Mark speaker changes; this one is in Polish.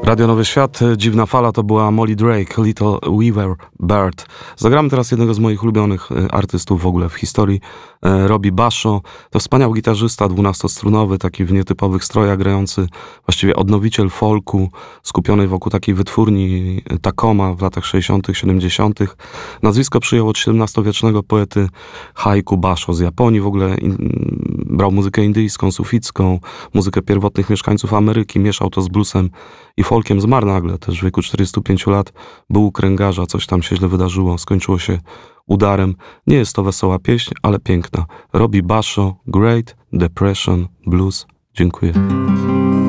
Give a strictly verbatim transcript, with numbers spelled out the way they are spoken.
Speaker 1: Radio Nowy Świat, Dziwna Fala to była Molly Drake, Little Weaver Bird. Zagramy teraz jednego z moich ulubionych artystów w ogóle w historii, Robbie Basho. To wspaniały gitarzysta, dwunastostrunowy, taki w nietypowych strojach grający, właściwie odnowiciel folku, skupiony wokół takiej wytwórni Tacoma w latach sześćdziesiątych, siedemdziesiątych. Nazwisko przyjął od siedemnastowiecznego poety Haiku Basho z Japonii. W ogóle in, brał muzykę indyjską, suficką, muzykę pierwotnych mieszkańców Ameryki, mieszał to z bluesem i folkiem. Zmarł nagle, też w wieku czterdziestu pięciu lat. Był u kręgarza, coś tam się źle wydarzyło, skończyło się udarem. Nie jest to wesoła pieśń, ale piękna. Robbie Basho, Great Depression Blues. Dziękuję.